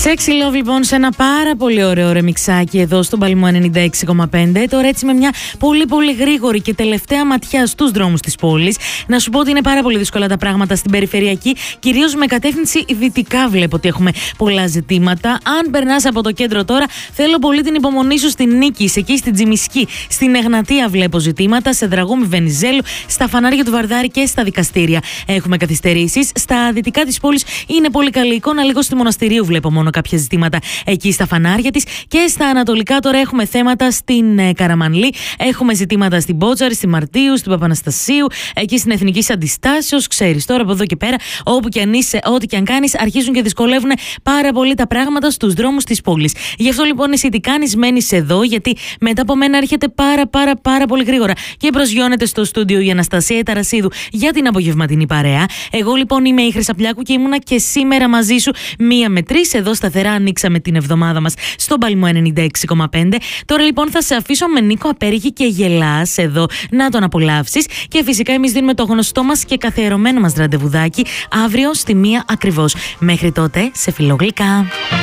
Sexy Love λοιπόν σε ένα πάρα πολύ ωραίο ρεμιξάκι εδώ στον Παλμό 96,5. Τώρα έτσι με μια πολύ γρήγορη και τελευταία ματιά στους δρόμους της πόλης. Να σου πω ότι είναι πάρα πολύ δύσκολα τα πράγματα στην περιφερειακή, κυρίως με κατεύθυνση δυτικά βλέπω ότι έχουμε πολλά ζητήματα. Αν περνάς από το κέντρο τώρα, θέλω πολύ την υπομονή σου στην Νίκη, εκεί στην Τζιμισκή, στην Εγνατία βλέπω ζητήματα, σε Δραγούμη Βενιζέλου, στα φανάρια του Βαρδάρη και στα δικαστήρια έχουμε καθυστερήσεις. Στα δυτικά της πόλης είναι πολύ καλή εικόνα, λίγο στη Μοναστηρίου βλέπω μόνο κάποια ζητήματα εκεί στα φανάρια της. Και στα ανατολικά τώρα έχουμε θέματα στην Καραμανλή, έχουμε ζητήματα στην Μπότσαρη, στη Μαρτίου, στην Παπαναστασίου, εκεί στην Εθνική Αντιστάσεως. Ξέρεις τώρα από εδώ και πέρα, όπου και αν είσαι, ό,τι και αν κάνεις, αρχίζουν και δυσκολεύουν πάρα πολύ τα πράγματα στους δρόμους της πόλης. Γι' αυτό λοιπόν εσύ τι κάνεις, μένεις εδώ, γιατί μετά από μένα έρχεται πάρα πολύ γρήγορα και προσγειώνεται στο στούντιο η Αναστασία Ταρασίδου για την απογευματινή παρέα. Εγώ λοιπόν είμαι η Χρυσαπλιάκου και ήμουνα και σήμερα μαζί σου 1 με 3. Εδώ σταθερά ανοίξαμε την εβδομάδα μας στον Παλμό 96,5. Τώρα λοιπόν θα σε αφήσω με Νίκο Απέργη και γελάς εδώ να τον απολαύσεις. Και φυσικά εμείς δίνουμε το γνωστό μας και καθιερωμένο μας ραντεβουδάκι αύριο στη 1 ακριβώς. Μέχρι τότε, σε φιλόγλυκα.